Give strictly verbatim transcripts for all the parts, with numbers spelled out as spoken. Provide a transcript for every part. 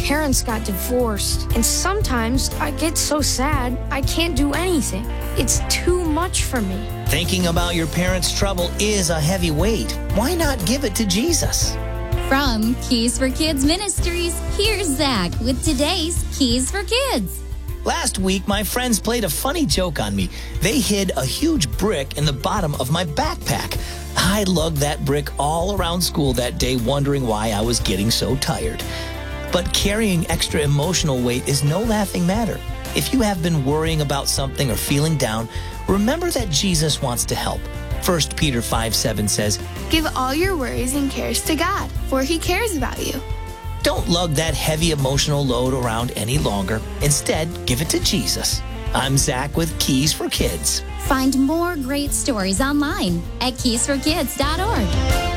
parents got divorced, and sometimes I get so sad I can't do anything. It's too much for me. Thinking about your parents' trouble is a heavy weight. Why not give it to Jesus? From Keys for Kids Ministries, here's Zach with today's Keys for Kids. Last week, my friends played a funny joke on me. They hid a huge brick in the bottom of my backpack. I lugged that brick all around school that day, wondering why I was getting so tired. But carrying extra emotional weight is no laughing matter. If you have been worrying about something or feeling down, remember that Jesus wants to help. First Peter five seven says, "Give all your worries and cares to God, for He cares about you." Don't lug that heavy emotional load around any longer. Instead, give it to Jesus. I'm Zach with Keys for Kids. Find more great stories online at keys for kids dot org.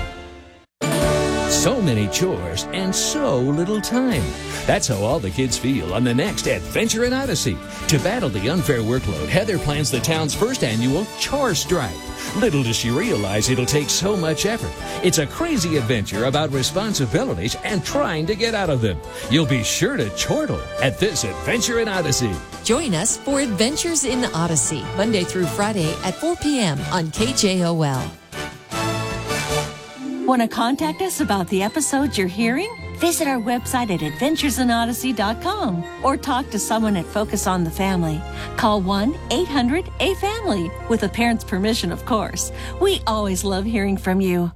So many chores and so little time. That's how all the kids feel on the next Adventure in Odyssey. To battle the unfair workload, Heather plans the town's first annual chore strike. Little does she realize it'll take so much effort. It's a crazy adventure about responsibilities and trying to get out of them. You'll be sure to chortle at this Adventure in Odyssey. Join us for Adventures in Odyssey, Monday through Friday at four p.m. on K J O L. Want to contact us about the episodes you're hearing? Visit our website at adventures in odyssey dot com or talk to someone at Focus on the Family. Call one eight hundred A family with a parent's permission, of course. We always love hearing from you.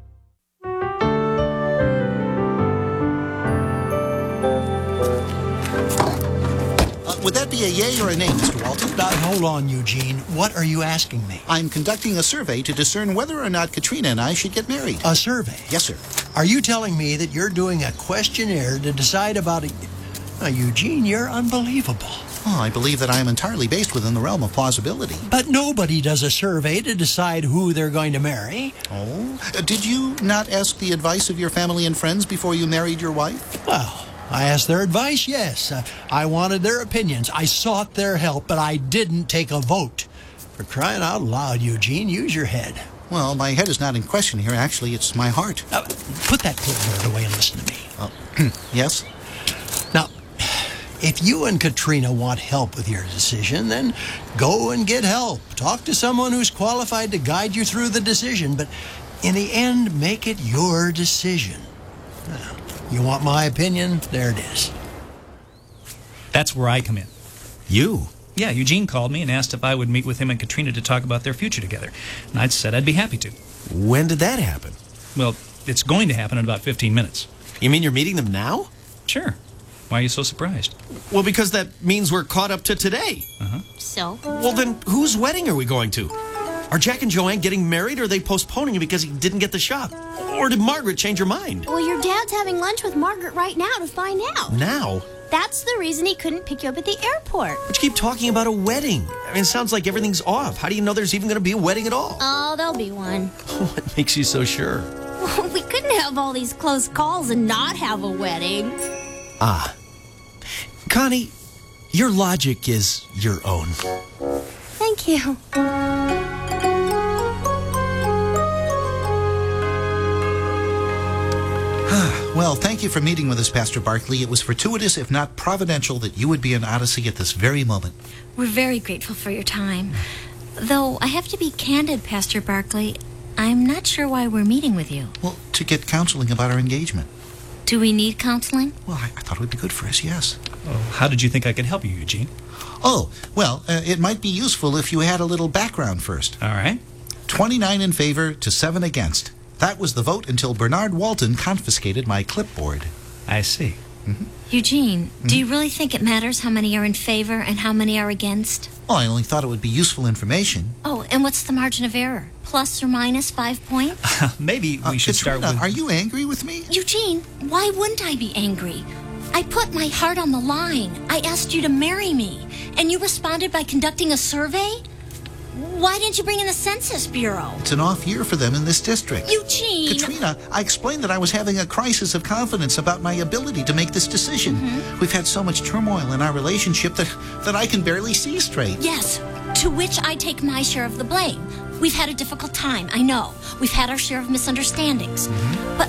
Would that be a yay or a nay, Mister Walton? Uh, hold on, Eugene. What are you asking me? I'm conducting a survey to discern whether or not Katrina and I should get married. A survey? Yes, sir. Are you telling me that you're doing a questionnaire to decide about a... Now, Eugene, you're unbelievable. Oh, I believe that I am entirely based within the realm of plausibility. But nobody does a survey to decide who they're going to marry. Oh? Uh, did you not ask the advice of your family and friends before you married your wife? Well... I asked their advice, yes. Uh, I wanted their opinions. I sought their help, but I didn't take a vote. For crying out loud, Eugene, use your head. Well, my head is not in question here. Actually, it's my heart. Uh, put that clipboard away and listen to me. Oh, yes? Now, if you and Katrina want help with your decision, then go and get help. Talk to someone who's qualified to guide you through the decision, but in the end, make it your decision. Now, you want my opinion? There it is. That's where I come in. You? Yeah, Eugene called me and asked if I would meet with him and Katrina to talk about their future together. And I said I'd be happy to. When did that happen? Well, it's going to happen in about fifteen minutes. You mean you're meeting them now? Sure. Why are you so surprised? Well, because that means we're caught up to today. Uh-huh. So? Well, then whose wedding are we going to? Are Jack and Joanne getting married, or are they postponing it because he didn't get the shop? Or did Margaret change her mind? Well, your dad's having lunch with Margaret right now to find out. Now? That's the reason he couldn't pick you up at the airport. But you keep talking about a wedding. I mean, it sounds like everything's off. How do you know there's even going to be a wedding at all? Oh, there'll be one. What makes you so sure? Well, we couldn't have all these close calls and not have a wedding. Ah. Connie, your logic is your own. Thank you. Well, thank you for meeting with us, Pastor Barkley. It was fortuitous, if not providential, that you would be in Odyssey at this very moment. We're very grateful for your time. Though I have to be candid, Pastor Barkley, I'm not sure why we're meeting with you. Well, to get counseling about our engagement. Do we need counseling? Well, I, I thought it would be good for us, yes. Oh, how did you think I could help you, Eugene? Oh, well, uh, it might be useful if you had a little background first. All right. twenty-nine in favor to seven against. That was the vote until Bernard Walton confiscated my clipboard. I see. Mm-hmm. Eugene, mm-hmm. do you really think it matters how many are in favor and how many are against? Well, I only thought it would be useful information. Oh, and what's the margin of error? Plus or minus five points? Maybe we uh, should Katrina, start with... Are you angry with me? Eugene, why wouldn't I be angry? I put my heart on the line. I asked you to marry me, and you responded by conducting a survey? Why didn't you bring in the Census Bureau? It's an off year for them in this district. Eugene! Katrina, I explained that I was having a crisis of confidence about my ability to make this decision. Mm-hmm. We've had so much turmoil in our relationship that, that I can barely see straight. Yes, to which I take my share of the blame. We've had a difficult time, I know. We've had our share of misunderstandings. Mm-hmm. But